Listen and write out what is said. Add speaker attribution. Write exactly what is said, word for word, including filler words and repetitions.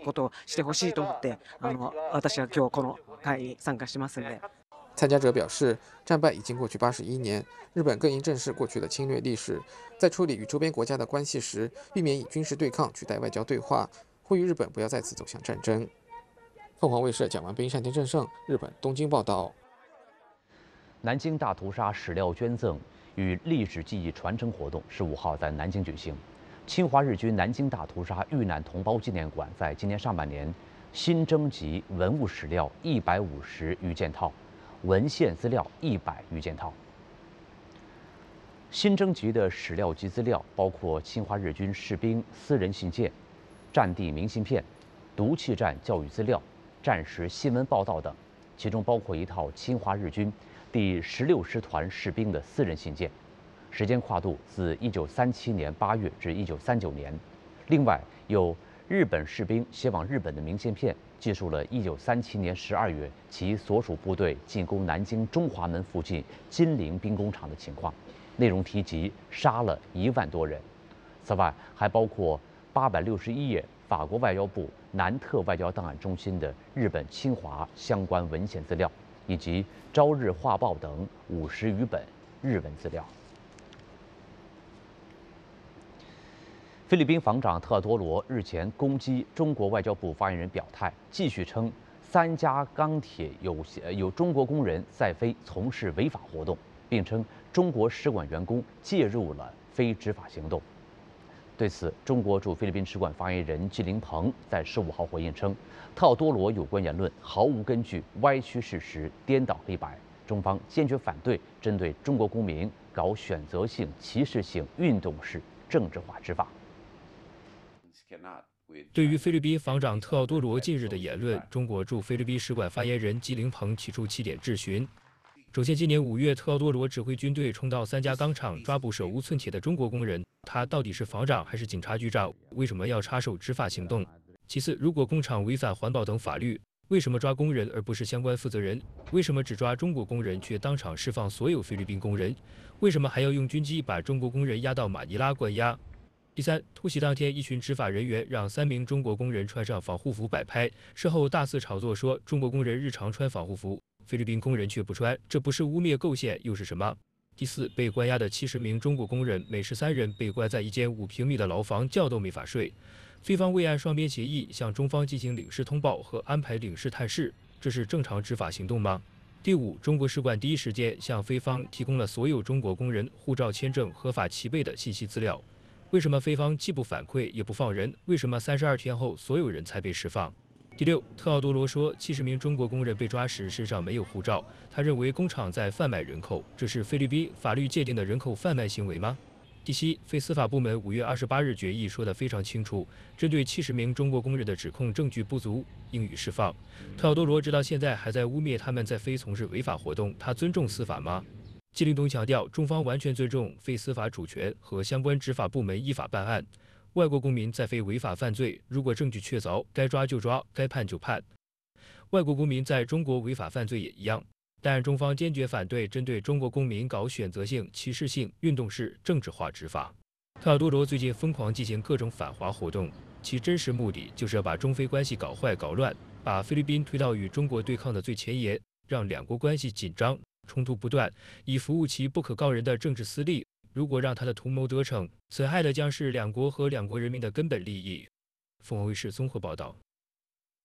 Speaker 1: ことをしてほしいと思って、あの私は今日この会に参加してますんで。
Speaker 2: 参加者表示，战败已经过去八十一年，日本更应正视过去的侵略历史，在处理与周边国家的关系时，避免以军事对抗取代外交对话，呼吁日本不要再次走向战争。凤凰卫视蒋完斌、单田正胜，日本东京报道。
Speaker 3: 南京大屠杀史料捐赠与历史记忆传承活动十五号在南京举行。侵华日军南京大屠杀遇难同胞纪念馆在今年上半年新征集文物史料一百五十余件套。 文献资料一百余件套。新征集的史料及资料包括侵华日军士兵私人信件、战地明信片、毒气战教育资料、战时新闻报道等，其中包括一套侵华日军第十六师团士兵的私人信件，时间跨度自一九三七年八月至一九三九年。另外有日本士兵写往日本的明信片。 记述了一九三七年十二月其所属部队进攻南京中华门附近金陵兵工厂的情况，内容提及杀了一万多人。此外，还包括八百六十一页法国外交部南特外交档案中心的日本侵华相关文献资料，以及《朝日画报》等五十余本日文资料。 菲律宾防长特尔多罗日前攻击中国外交部发言人，表态继续称三家钢铁有有中国工人在菲从事违法活动，并称中国使馆员工介入了非执法行动。对此，中国驻菲律宾使馆发言人纪凌鹏在十五号回应称，特尔多罗有关言论毫无根据，歪曲事实，颠倒黑白，中方坚决反对针对中国公民搞选择性、歧视性、运动式政治化执法。
Speaker 4: 对于菲律宾防长特奥多罗近日的言论，中国驻菲律宾使馆发言人纪凌鹏提出七点质询。首先，今年五月，特奥多罗指挥军队冲到三家钢厂抓捕手无寸铁的中国工人，他到底是防长还是警察局长？为什么要插手执法行动？其次，如果工厂违反环保等法律，为什么抓工人而不是相关负责人？为什么只抓中国工人，却当场释放所有菲律宾工人？为什么还要用军机把中国工人押到马尼拉关押？ 第三，突袭当天，一群执法人员让三名中国工人穿上防护服摆拍，事后大肆炒作说中国工人日常穿防护服，菲律宾工人却不穿，这不是污蔑构陷又是什么？第四，被关押的七十名中国工人，每十三人被关在一间五平米的牢房，觉都没法睡。菲方未按双边协议向中方进行领事通报和安排领事探视，这是正常执法行动吗？ 第五，中国使馆第一时间向菲方提供了所有中国工人护照、签证合法齐备的信息资料。 为什么菲方既不反馈也不放人？为什么三十二天后所有人才被释放？第六，特奥多罗说，七十名中国工人被抓时身上没有护照，他认为工厂在贩卖人口，这是菲律宾法律界定的人口贩卖行为吗？第七，非司法部门五月二十八日决议说得非常清楚，针对七十名中国工人的指控证据不足，应予释放。特奥多罗直到现在还在污蔑他们在非从事违法活动，他尊重司法吗？ 纪凌东强调，中方完全尊重非司法主权和相关执法部门依法办案。外国公民在非违法犯罪，如果证据确凿，该抓就抓，该判就判。外国公民在中国违法犯罪也一样。但中方坚决反对针对中国公民搞选择性、歧视性、运动式政治化执法。特尔多罗最近疯狂进行各种反华活动，其真实目的就是要把中菲关系搞坏、搞乱，把菲律宾推到与中国对抗的最前沿，让两国关系紧张。 冲突不断，以服务其不可告人的政治私利。如果让他的图谋得逞，损害的将是两国和两国人民的根本利益。凤凰卫视综合报道。